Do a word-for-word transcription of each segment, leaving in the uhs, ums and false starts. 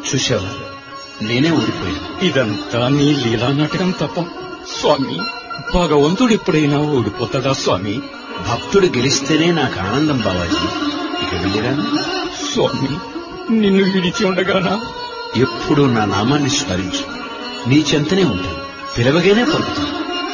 చూశావా, నేనే ఓడిపోయాను. ఇదంతా నీ లీలా నాటకం తప్ప స్వామి. భగవంతుడు ఎప్పుడైనా ఓడిపోతాడా స్వామి? భక్తుడు గెలిస్తేనే నాకు ఆనందం బావాజీ. ఇక వెళ్ళిరాను స్వామి. నిన్ను విడిచి ఉండగానా? ఎప్పుడూ నా నామాన్ని స్మరించు. నీ చెంతనే ఉంటాను, పిలవగానే పలుకుతాను.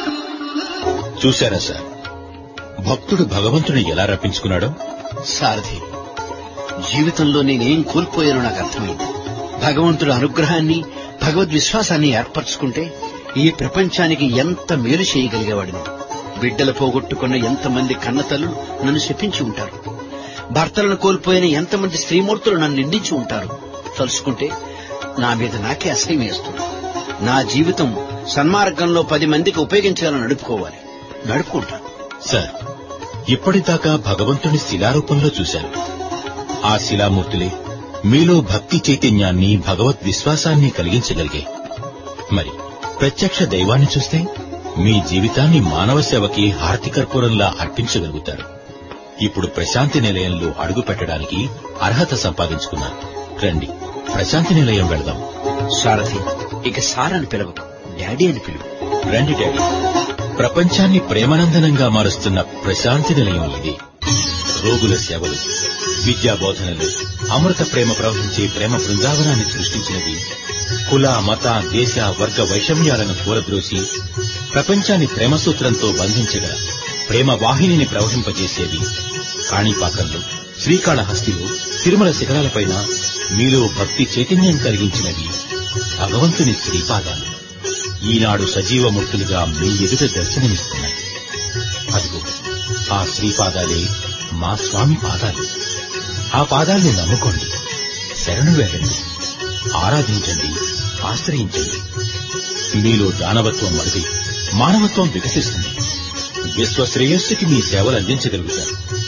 చూశారా సార్, భక్తుడు భగవంతుని ఎలా రప్పించుకున్నాడో? సారథి, జీవితంలో నేనేం కోల్పోయానో నాకు అర్థమైంది. భగవంతుడు అనుగ్రహాన్ని, భగవద్విశ్వాసాన్ని ఏర్పరచుకుంటే ఈ ప్రపంచానికి ఎంత మేలు చేయగలిగేవాడిని. బిడ్డలు పోగొట్టుకున్న ఎంతమంది కన్నతల్లు నన్ను శపించి ఉంటారు. భర్తలను కోల్పోయిన ఎంతమంది స్త్రీమూర్తులు నన్ను నిందించి ఉంటారు. తలుసుకుంటే నా మీద నాకే అసహ్యం వేస్తుంది. నా జీవితం సన్మార్గంలో పది మందికి ఉపయోగించాలని నడుపుకోవాలి. నడుపుకుంటాను. సార్, ఇప్పటిదాకా భగవంతుని శిలారూపంలో చూశారు. ఆ శిలామూర్తులే మీలో భక్తి చైతన్యాన్ని, భగవద్ విశ్వాసాన్ని కలిగించగలిగాయి. మరి ప్రత్యక్ష దైవాన్ని చూస్తే మీ జీవితాన్ని మానవ సేవకి హారతి కర్పూరంలా అర్పించగలుగుతారు. ఇప్పుడు ప్రశాంతి నిలయంలో అడుగు పెట్టడానికి అర్హత సంపాదించుకున్నారు. రండి, ప్రశాంతి నిలయం వెళదాం. సారథి, ఇక సార్ అని పిలవకు, డాడీ అని పిలువు. రండి డాడీ. ప్రపంచాన్ని ప్రేమానందనంగా మారుస్తున్న ప్రశాంతి నిలయం ఇది. రోగుల సేవలు, విద్యాబోధనలు, అమృత ప్రేమ ప్రవహించే ప్రేమ బృందావనాన్ని సృష్టించినవి. కుల, మత, దేశ, వర్గ వైషమ్యాలను కూరద్రోసి ప్రపంచాన్ని ప్రేమసూత్రంతో బంధించగల ప్రేమ వాహినిని ప్రవహింపజేసేవి. కాణిపాకంలో, శ్రీకాళహస్తిలో, తిరుమల శిఖరాలపైన మీలో భక్తి చైతన్యం కలిగించినవి భగవంతుని శ్రీపాదాలు. ఈనాడు సజీవమూర్తులుగా మీ ఎదుట దర్శనమిస్తున్నాయి. అదిగో ఆ శ్రీపాదాలే మా స్వామి పాదాలు. ఆ పాదాల్ని నమ్ముకోండి, శరణు వేడండి, ఆరాధించండి, ఆశ్రయించండి. మీలో దానవత్వం మరుగై మానవత్వం వికసిస్తుంది. విశ్వ శ్రేయస్సుకి మీ సేవలు అందించగలుగుతారు.